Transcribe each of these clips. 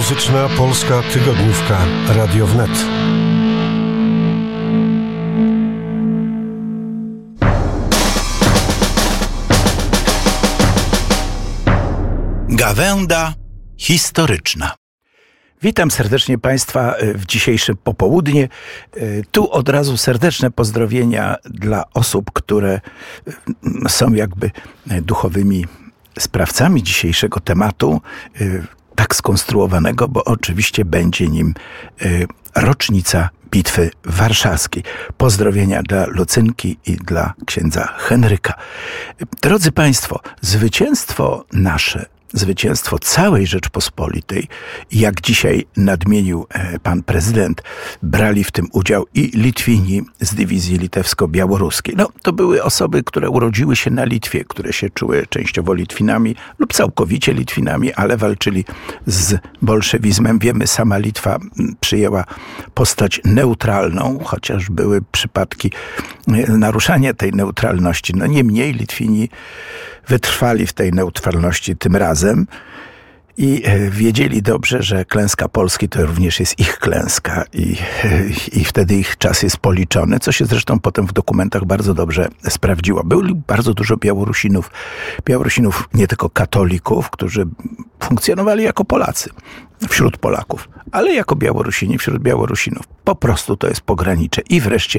Muzyczna polska tygodniówka Radio Wnet. Gawęda historyczna. Witam serdecznie Państwa w dzisiejsze popołudnie. Tu od razu serdeczne pozdrowienia dla osób, które są jakby duchowymi sprawcami dzisiejszego tematu, tak skonstruowanego, bo oczywiście będzie nim rocznica Bitwy Warszawskiej. Pozdrowienia dla Lucynki i dla księdza Henryka. Drodzy Państwo, zwycięstwo nasze, zwycięstwo całej Rzeczpospolitej, jak dzisiaj nadmienił pan prezydent, brali w tym udział i Litwini z dywizji litewsko-białoruskiej. No, to były osoby, które urodziły się na Litwie, które się czuły częściowo Litwinami lub całkowicie Litwinami, ale walczyli z bolszewizmem. Wiemy, sama Litwa przyjęła postać neutralną, chociaż były przypadki naruszania tej neutralności. No niemniej Litwini wytrwali w tej neutralności tym razem i wiedzieli dobrze, że klęska Polski to również jest ich klęska i wtedy ich czas jest policzony, co się zresztą potem w dokumentach bardzo dobrze sprawdziło. Było bardzo dużo Białorusinów nie tylko katolików, którzy funkcjonowali jako Polacy wśród Polaków, ale jako Białorusini wśród Białorusinów. Po prostu to jest pogranicze. I wreszcie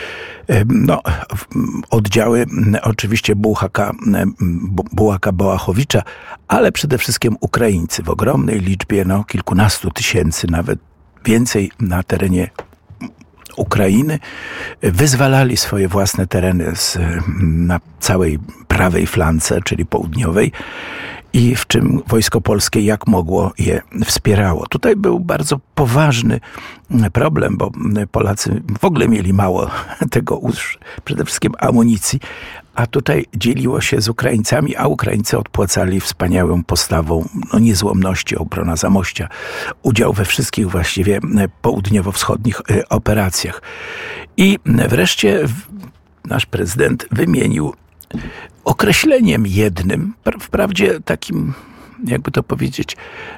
oddziały oczywiście Bułaka-Bołachowicza, ale przede wszystkim Ukraińcy w ogromnej liczbie, kilkunastu tysięcy, nawet więcej na terenie Ukrainy, wyzwalali swoje własne tereny na całej prawej flance, czyli południowej, i w czym Wojsko Polskie jak mogło je wspierało. Tutaj był bardzo poważny problem, bo Polacy w ogóle mieli mało tego, przede wszystkim amunicji, a tutaj dzieliło się z Ukraińcami, a Ukraińcy odpłacali wspaniałą postawą niezłomności, obrona Zamościa, udział we wszystkich właściwie południowo-wschodnich operacjach. I wreszcie nasz prezydent wymienił określeniem jednym, wprawdzie takim, jakby to powiedzieć,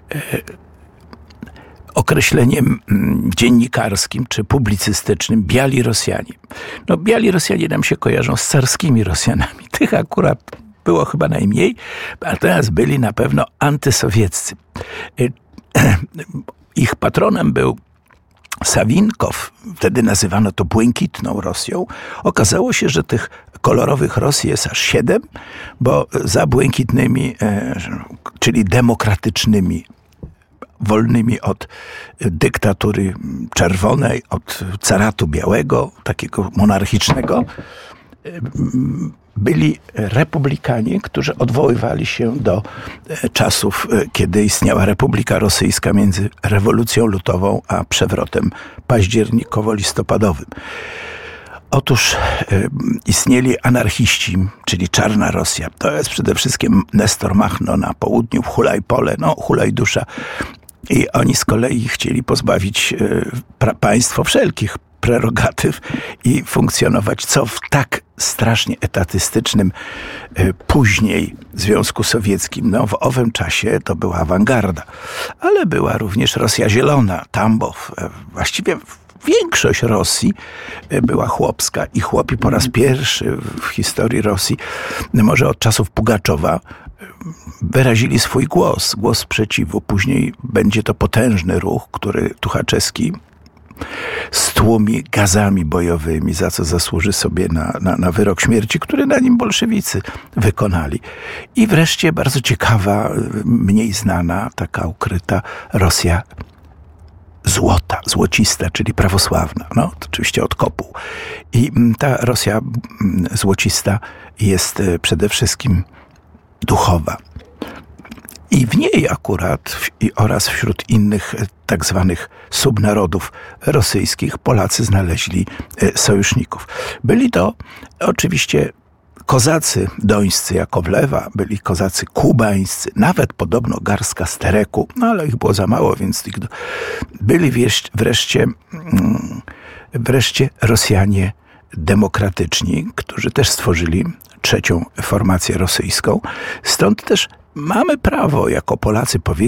określeniem dziennikarskim czy publicystycznym, biali Rosjanie. Biali Rosjanie nam się kojarzą z carskimi Rosjanami. Tych akurat było chyba najmniej, natomiast byli na pewno antysowieccy. Ich patronem był Sawinkow, wtedy nazywano to błękitną Rosją. Okazało się, że tych kolorowych Rosji jest aż 7, bo za błękitnymi, czyli demokratycznymi, wolnymi od dyktatury czerwonej, od caratu białego, takiego monarchicznego, byli republikanie, którzy odwoływali się do czasów, kiedy istniała Republika Rosyjska między rewolucją lutową a przewrotem październikowo-listopadowym. Otóż istnieli anarchiści, czyli Czarna Rosja. To jest przede wszystkim Nestor Machno na południu, w Hulaj-Pole, Hulaj-Dusza. I oni z kolei chcieli pozbawić państwo wszelkich prerogatyw i funkcjonować, co w tak strasznie etatystycznym później Związku Sowieckim. W owym czasie to była awangarda, ale była również Rosja Zielona, Tambow. Właściwie większość Rosji była chłopska i chłopi po raz pierwszy w historii Rosji, może od czasów Pugaczowa, wyrazili swój głos sprzeciwu. Później będzie to potężny ruch, który Tuchaczewski stłumi gazami bojowymi, za co zasłuży sobie na wyrok śmierci, który na nim bolszewicy wykonali. I wreszcie bardzo ciekawa, mniej znana, taka ukryta Rosja złocista, czyli prawosławna. Oczywiście od Kopuł. I ta Rosja złocista jest przede wszystkim duchowa. I w niej akurat oraz wśród innych tak zwanych subnarodów rosyjskich Polacy znaleźli sojuszników. Byli to oczywiście kozacy dońscy Jakowlewa, byli kozacy kubańscy, nawet podobno garstka z Tereku, ale ich było za mało, więc byli wreszcie Rosjanie demokratyczni, którzy też stworzyli trzecią formację rosyjską. Stąd też mamy prawo jako Polacy powiedzieć,